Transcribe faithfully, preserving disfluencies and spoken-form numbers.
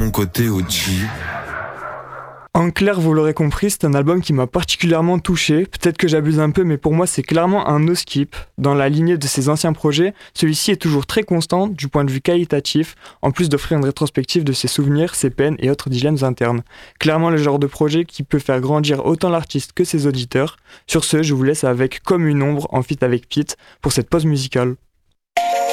mon côté O G. En clair, vous l'aurez compris, c'est un album qui m'a particulièrement touché. Peut-être que j'abuse un peu, mais pour moi, c'est clairement un no-skip. Dans la lignée de ses anciens projets, celui-ci est toujours très constant du point de vue qualitatif, en plus d'offrir une rétrospective de ses souvenirs, ses peines et autres dilemmes internes. Clairement le genre de projet qui peut faire grandir autant l'artiste que ses auditeurs. Sur ce, je vous laisse avec Comme une ombre en feat avec Pete pour cette pause musicale.